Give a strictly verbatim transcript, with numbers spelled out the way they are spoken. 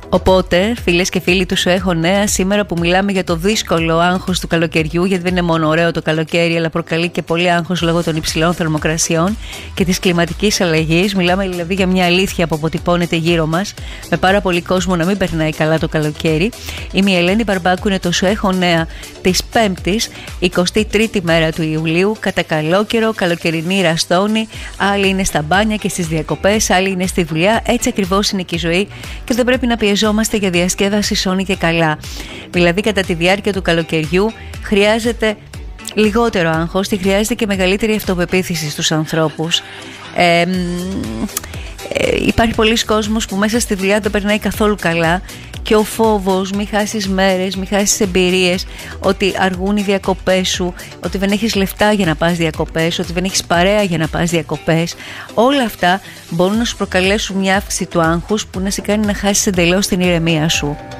Οπότε, φίλες και φίλοι του Σου Έχω Νέα, σήμερα που μιλάμε για το δύσκολο άγχος του καλοκαιριού, γιατί δεν είναι μόνο ωραίο το καλοκαίρι, αλλά προκαλεί και πολύ άγχος λόγω των υψηλών θερμοκρασιών και της κλιματικής αλλαγής. Μιλάμε δηλαδή για μια αλήθεια που αποτυπώνεται γύρω μας, με πάρα πολύ κόσμο να μην περνάει καλά το καλοκαίρι. Είμαι η Ελένη Μπαρμπάκου, είναι το Σου Έχω Νέα της Πέμπτης, εικοστή τρίτη μέρα του Ιουλίου, κατά καλό καιρό, καλοκαιρινή ραστόνη. Άλλοι είναι στα μπάνια και στις διακοπές, άλλοι είναι στη δουλειά. Έτσι ακριβώς είναι και η ζωή και δεν πρέπει να πιεζόμαστε για διασκέδαση σώνη και καλά. Δηλαδή, κατά τη διάρκεια του καλοκαιριού χρειάζεται λιγότερο άγχος, τη χρειάζεται και μεγαλύτερη αυτοπεποίθηση στους ανθρώπους. Ε, ε, υπάρχει πολλοί κόσμος που μέσα στη δουλειά δεν περνάει καθόλου καλά και ο φόβος, μη χάσεις μέρες, μη χάσεις εμπειρίες, ότι αργούν οι διακοπές σου, ότι δεν έχεις λεφτά για να πας διακοπές, ότι δεν έχεις παρέα για να πας διακοπές, όλα αυτά μπορούν να σου προκαλέσουν μια αύξηση του άγχους που να σε κάνει να χάσεις εντελώς την ηρεμία σου.